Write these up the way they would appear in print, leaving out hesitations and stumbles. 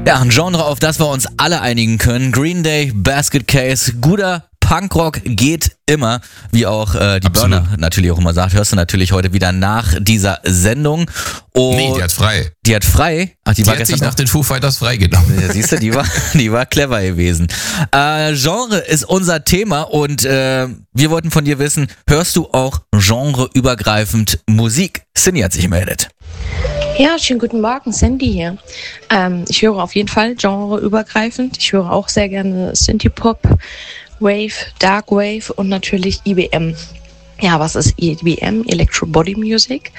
Ja, ein Genre, auf das wir uns alle einigen können. Green Day, Basket Case, guter Punkrock geht immer, wie auch die Burner natürlich auch immer sagt. Hörst du natürlich heute wieder nach dieser Sendung. Und nee, die hat frei. Die hat frei? Ach, die war hat gestern sich nach den Foo Fighters freigenommen. Ja, siehst du, die war clever gewesen. Genre ist unser Thema und wir wollten von dir wissen, hörst du auch genreübergreifend Musik? Cindy hat sich gemeldet. Ja, schönen guten Morgen, Sandy hier. Ich höre auf jeden Fall genreübergreifend. Ich höre auch sehr gerne Synthie-Pop, Wave, Dark Wave und natürlich IBM. Ja, was ist IBM? Electro Body Music.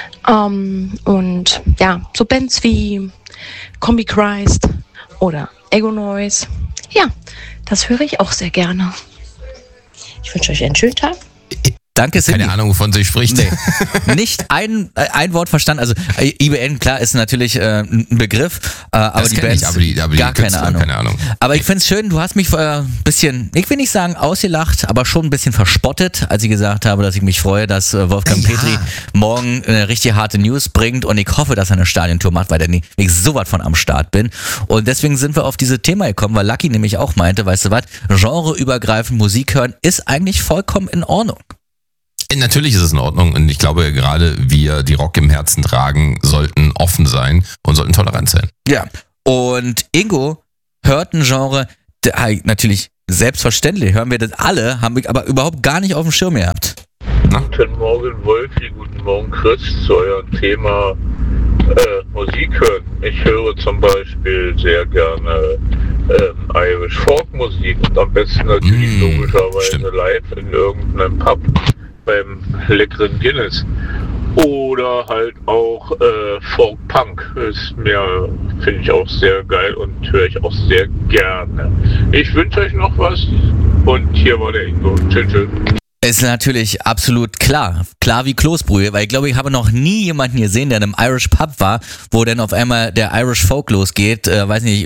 Und ja, so Bands wie Combi Christ oder Ego Noise. Ja, das höre ich auch sehr gerne. Ich wünsche euch einen schönen Tag. Danke, Cindy. Keine Ahnung, wovon sie spricht. Nee, nicht ein Wort verstanden. Also IBM, klar, ist natürlich ein Begriff, aber das die Bands, aber die gar keine Ahnung. Aber ich finde es schön, du hast mich ein bisschen, ich will nicht sagen ausgelacht, aber schon ein bisschen verspottet, als ich gesagt habe, dass ich mich freue, dass Wolfgang Petri morgen eine richtig harte News bringt und ich hoffe, dass er eine Stadiontour macht, weil ich so was von am Start bin. Und deswegen sind wir auf dieses Thema gekommen, weil Lucky nämlich auch meinte, weißt du was, genreübergreifend Musik hören ist eigentlich vollkommen in Ordnung. Natürlich ist es in Ordnung und ich glaube, gerade wir, die Rock im Herzen tragen, sollten offen sein und sollten tolerant sein. Ja, und Ingo hört ein Genre, natürlich selbstverständlich, hören wir das alle, haben wir aber überhaupt gar nicht auf dem Schirm gehabt. Guten Morgen Wolfi, guten Morgen Chris, zu eurem Thema Musik hören. Ich höre zum Beispiel sehr gerne Irish Folk Musik und am besten natürlich logischerweise live in irgendeinem Pub beim leckeren Guinness. Oder halt auch Folk Punk ist mir, finde ich auch sehr geil und höre ich auch sehr gerne. Ich wünsche euch noch was und hier war der Ingo. Tschüss. Ist natürlich absolut klar wie Kloßbrühe, weil ich glaube, ich habe noch nie jemanden gesehen, der in einem Irish Pub war, wo dann auf einmal der Irish Folk losgeht, weiß nicht,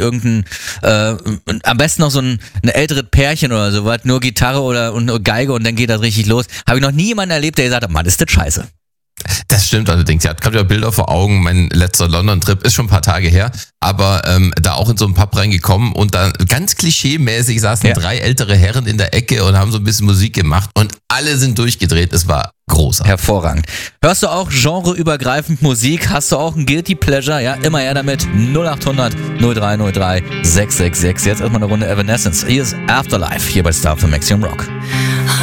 am besten noch so ein älteres Pärchen oder sowas, nur Gitarre und Geige und dann geht das richtig los. Habe ich noch nie jemanden erlebt, der gesagt hat, Mann, ist das scheiße. Das stimmt allerdings. Ich habe gerade Bilder vor Augen. Mein letzter London-Trip ist schon ein paar Tage her, aber da auch in so einen Pub reingekommen und da ganz klischeemäßig saßen 3 ältere Herren in der Ecke und haben so ein bisschen Musik gemacht und alle sind durchgedreht. Es war großartig. Hervorragend. Hörst du auch genreübergreifend Musik? Hast du auch ein Guilty Pleasure? Ja, immer her damit. 0800 0303 666. Jetzt erstmal eine Runde Evanescence. Hier ist Afterlife, hier bei Star für Maximum Rock.